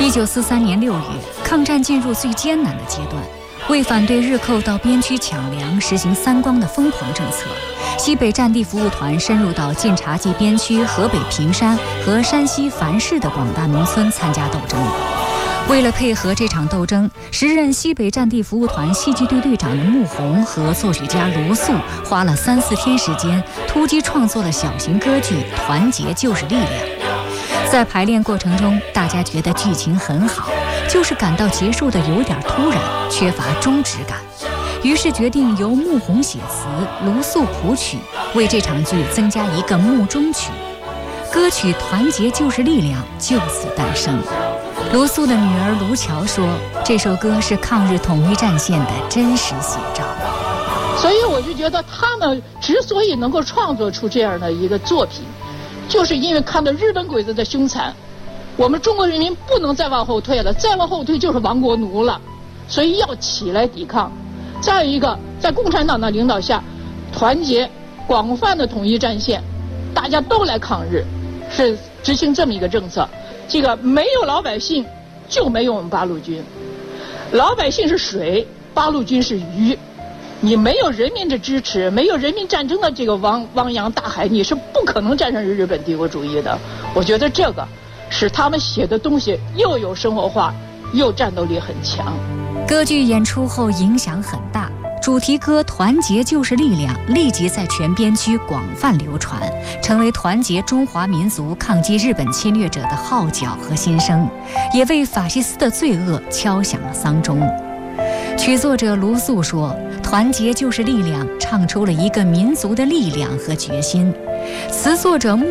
1943年6月，抗战进入最艰难的阶段。为反对日寇到边区抢粮、实行三光的疯狂政策，西北战地服务团深入到晋察冀边区河北平山和山西樊市的广大农村参加斗争。为了配合这场斗争，时任西北战地服务团戏剧队队长的穆弘和作曲家罗素花了3-4天时间，突击创作了小型歌剧《团结就是力量》。在排练过程中，大家觉得剧情很好，就是感到结束的有点突然，缺乏忠直感。于是决定由穆弘写词，卢素谱曲，为这场剧增加一个穆中曲。歌曲《团结就是力量》就此诞生。卢素的女儿卢乔说，这首歌是抗日统一战线的真实写照。 所以我就觉得他们之所以能够创作出这样的一个作品，就是因为看到日本鬼子的凶残，我们中国人民不能再往后退了，再往后退就是亡国奴了，所以要起来抵抗。再有一个，在共产党的领导下，团结广泛的统一战线，大家都来抗日，是执行这么一个政策。这个没有老百姓，就没有我们八路军。老百姓是水，八路军是鱼。你没有人民的支持，没有人民战争的这个汪洋大海，你是不可能战胜日本帝国主义的。我觉得这个使他们写的东西又有生活化，又战斗力很强。 歌剧演出后影响很大，主题歌《团结就是力量》立即在全边区广泛流传，成为团结中华民族抗击日本侵略者的号角和心声，也为法西斯的罪恶敲响了丧钟。曲作者卢素说，团结就是力量，唱出了一个民族的力量和决心。词作者